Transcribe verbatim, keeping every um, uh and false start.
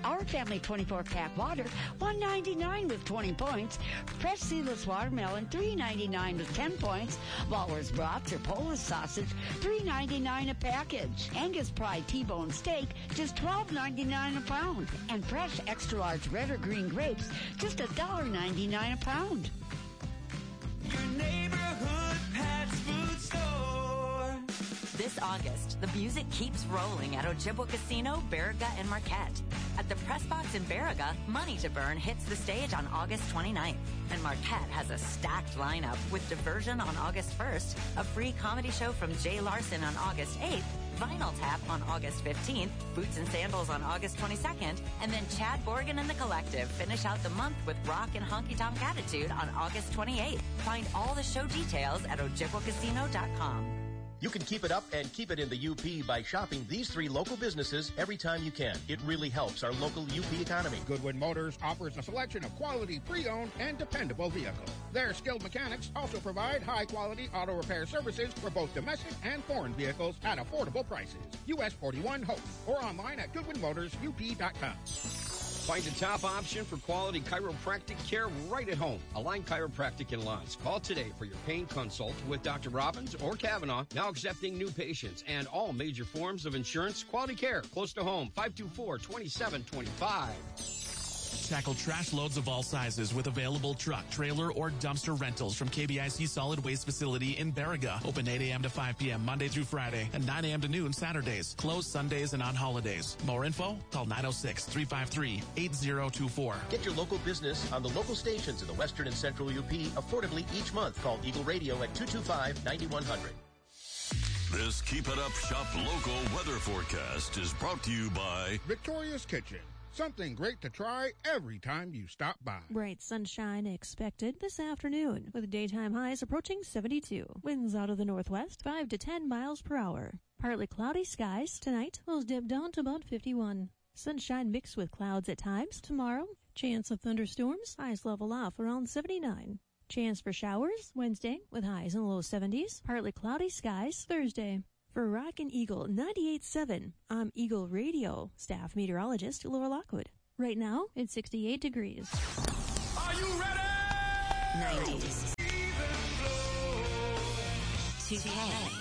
Our Family twenty-four pack water, one ninety-nine with twenty points. Fresh seedless watermelon, three ninety-nine with ten points. Walrus brats or Polish sausage, three ninety-nine a package. Angus Pride T-bone steak, just twelve ninety-nine a pound. And fresh extra large red or green grapes, just one ninety-nine a pound. Your neighborhood Pat's Food Store. This August, the music keeps rolling at Ojibwa Casino, Baraga, and Marquette. At the Press Box in Baraga, Money to Burn hits the stage on August twenty-ninth. And Marquette has a stacked lineup with Diversion on August first, a free comedy show from Jay Larson on August eighth, Vinyl Tap on August fifteenth, Boots and Sandals on August twenty-second, and then Chad Borgen and the Collective finish out the month with Rock and Honky Tonk Attitude on August twenty-eighth. Find all the show details at ojibwa casino dot com. You can keep it up and keep it in the U P by shopping these three local businesses every time you can. It really helps our local U P economy. Goodwin Motors offers a selection of quality pre-owned and dependable vehicles. Their skilled mechanics also provide high-quality auto repair services for both domestic and foreign vehicles at affordable prices. U S forty-one Hope or online at goodwin motors u p dot com. Find a top option for quality chiropractic care right at home. Align Chiropractic in Lawrence. Call today for your pain consult with Doctor Robbins or Kavanaugh. Now accepting new patients and all major forms of insurance. Quality care close to home. five two four, two seven two five. Tackle trash loads of all sizes with available truck, trailer, or dumpster rentals from K B I C Solid Waste Facility in Baraga. Open eight a.m. to five p.m. Monday through Friday and nine a.m. to noon Saturdays. Closed Sundays and on holidays. More info? Call nine oh six, three five three, eight oh two four. Get your local business on the local stations in the Western and Central U P affordably each month. Call Eagle Radio at two two five, nine one zero zero. This Keep It Up Shop local weather forecast is brought to you by Victoria's Kitchen. Something great to try every time you stop by. Bright sunshine expected this afternoon, with daytime highs approaching seventy-two. Winds out of the northwest, five to ten miles per hour. Partly cloudy skies tonight, lows dip down to about fifty-one. Sunshine mixed with clouds at times tomorrow. Chance of thunderstorms, highs level off around seventy-nine. Chance for showers Wednesday, with highs in the low seventies. Partly cloudy skies Thursday. For Rockin' Eagle ninety-eight point seven, I'm Eagle Radio staff meteorologist Laura Lockwood. Right now, it's sixty-eight degrees. Are you ready? nineties. two K.